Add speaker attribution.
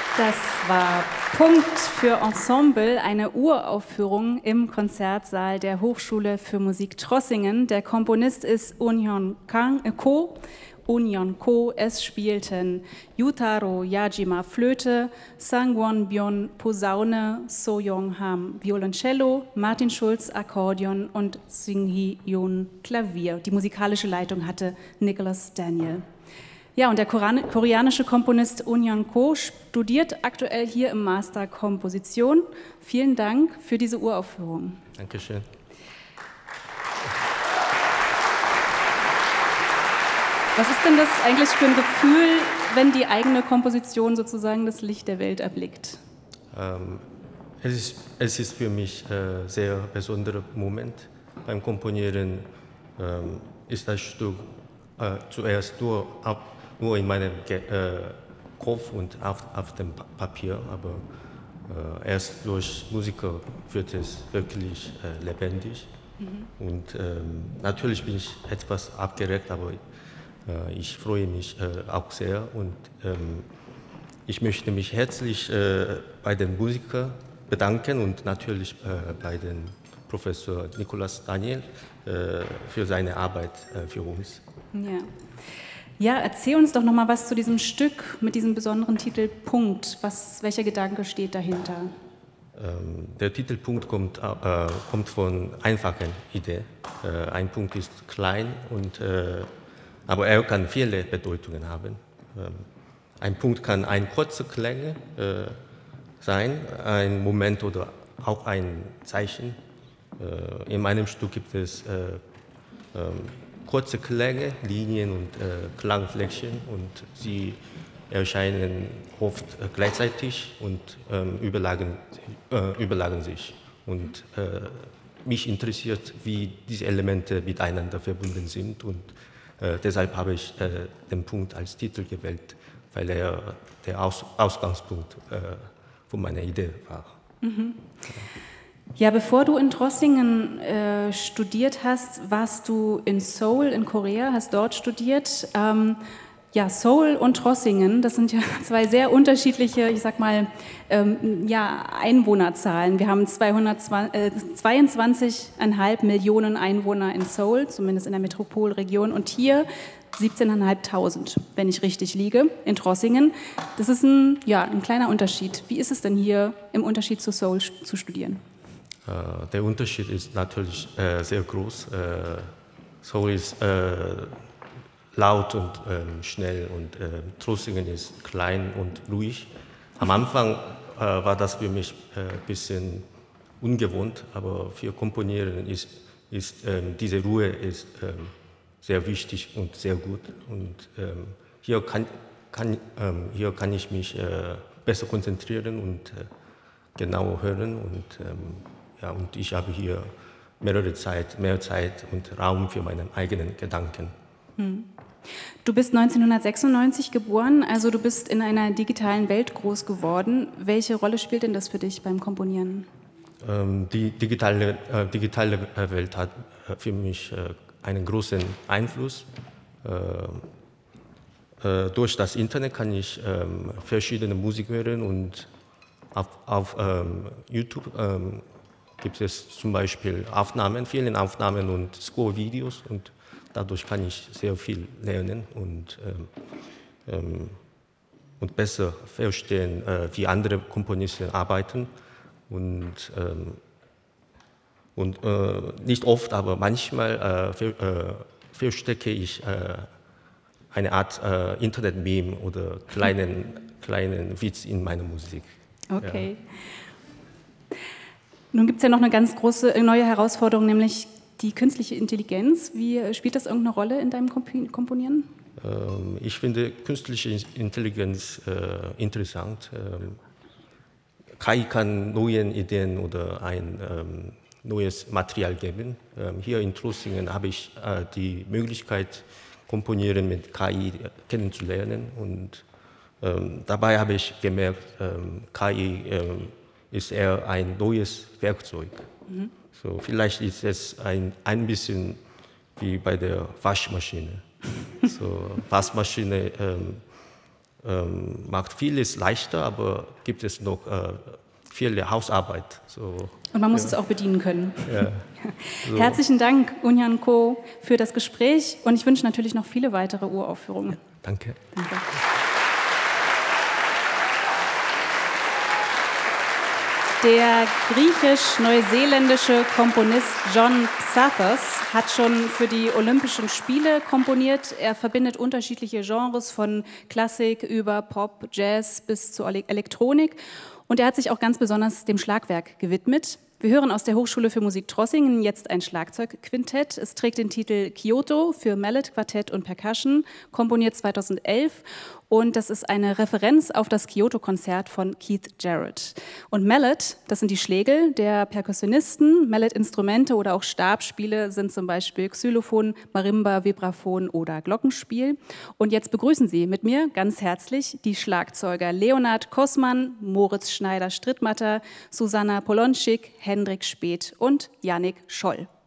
Speaker 1: Das war Punkt für Ensemble, eine Uraufführung im Konzertsaal der Hochschule für Musik Trossingen. Der Komponist ist Ko. Es spielten Yutaro Yajima Flöte, Sangwon Byon Posaune, So Young Ham Violoncello, Martin Schulz Akkordeon und Sing-Hee Yoon Klavier. Die musikalische Leitung hatte Nicholas Daniel. Ja, und der koreanische Komponist Ko studiert aktuell hier im Master Komposition. Vielen Dank für diese Uraufführung.
Speaker 2: Dankeschön.
Speaker 1: Was ist denn das eigentlich für ein Gefühl, wenn die eigene Komposition sozusagen das Licht der Welt erblickt?
Speaker 2: Es ist für mich ein sehr besonderer Moment. Beim Komponieren ist das Stück zuerst nur in meinem Kopf und auf dem Papier, aber erst durch Musiker wird es wirklich lebendig. Und natürlich bin ich etwas abgeregt, aber ich freue mich auch sehr und ich möchte mich herzlich bei den Musikern bedanken und natürlich bei dem Professor Nicholas Daniel für seine Arbeit für uns.
Speaker 1: Ja, erzähl uns doch noch mal was zu diesem Stück mit diesem besonderen Titel Punkt. Welcher Gedanke steht dahinter?
Speaker 2: Der Titelpunkt kommt von einfachen Ideen. Ein Punkt ist klein aber er kann viele Bedeutungen haben. Ein Punkt kann ein kurzer Klänge sein, ein Moment oder auch ein Zeichen. In meinem Stück gibt es kurze Klänge, Linien und Klangflächen und sie erscheinen oft gleichzeitig und überlagen sich. Und mich interessiert, wie diese Elemente miteinander verbunden sind und deshalb habe ich den Punkt als Titel gewählt, weil er der Ausgangspunkt von meiner Idee war.
Speaker 1: Mhm. Ja, bevor du in Trossingen studiert hast, warst du in Seoul in Korea, hast dort studiert. Seoul und Trossingen, das sind ja zwei sehr unterschiedliche, ich sag mal, Einwohnerzahlen. Wir haben 22,5 Millionen Einwohner in Seoul, zumindest in der Metropolregion, und hier 17.500, wenn ich richtig liege, in Trossingen. Das ist ein kleiner Unterschied. Wie ist es denn hier im Unterschied zu Seoul zu studieren?
Speaker 2: Der Unterschied ist natürlich sehr groß. Seoul ist laut und schnell und Trossingen ist klein und ruhig. Am Anfang war das für mich ein bisschen ungewohnt, aber für Komponieren ist diese Ruhe ist, sehr wichtig und sehr gut. Und hier kann ich mich besser konzentrieren und genauer hören. Und ich habe hier mehr Zeit und Raum für meine eigenen Gedanken.
Speaker 1: Du bist 1996 geboren, also du bist in einer digitalen Welt groß geworden. Welche Rolle spielt denn das für dich beim Komponieren?
Speaker 2: Die digitale Welt hat für mich einen großen Einfluss. Durch das Internet kann ich verschiedene Musik hören und auf YouTube gibt es zum Beispiel viele Aufnahmen und Score-Videos und dadurch kann ich sehr viel lernen und besser verstehen, wie andere Komponisten arbeiten. Und nicht oft, aber manchmal verstecke ich eine Art Internet-Meme oder kleinen Witz in meiner Musik.
Speaker 1: Okay. Ja. Nun gibt es ja noch eine ganz große neue Herausforderung, nämlich die künstliche Intelligenz. Wie spielt das irgendeine Rolle in deinem Komponieren?
Speaker 2: Ich finde künstliche Intelligenz interessant. KI kann neue Ideen oder ein neues Material geben. Hier in Trossingen habe ich die Möglichkeit, Komponieren mit KI kennenzulernen. Und dabei habe ich gemerkt, KI ist eher ein neues Werkzeug. Mhm. So, vielleicht ist es ein bisschen wie bei der Waschmaschine. So, Waschmaschine macht vieles leichter, aber gibt es noch viel Hausarbeit. So,
Speaker 1: und man muss es auch bedienen können.
Speaker 2: Ja, so.
Speaker 1: Herzlichen Dank, Eunhyun Ko, für das Gespräch und ich wünsche natürlich noch viele weitere Uraufführungen.
Speaker 2: Danke.
Speaker 1: Danke. Der griechisch-neuseeländische Komponist John Psathos hat schon für die Olympischen Spiele komponiert. Er verbindet unterschiedliche Genres von Klassik über Pop, Jazz bis zur Elektronik. Und er hat sich auch ganz besonders dem Schlagwerk gewidmet. Wir hören aus der Hochschule für Musik Trossingen jetzt ein Schlagzeugquintett. Es trägt den Titel Kyoto für Mallet, Quartett und Percussion, komponiert 2011. Und das ist eine Referenz auf das Kyoto-Konzert von Keith Jarrett. Und Mallet, das sind die Schlägel der Perkussionisten. Mallet-Instrumente oder auch Stabspiele sind zum Beispiel Xylophon, Marimba, Vibraphon oder Glockenspiel. Und jetzt begrüßen Sie mit mir ganz herzlich die Schlagzeuger Leonard Kossmann, Moritz Schneider-Strittmatter, Susanna Polonschik, Hendrik Speth und Yannick Scholl.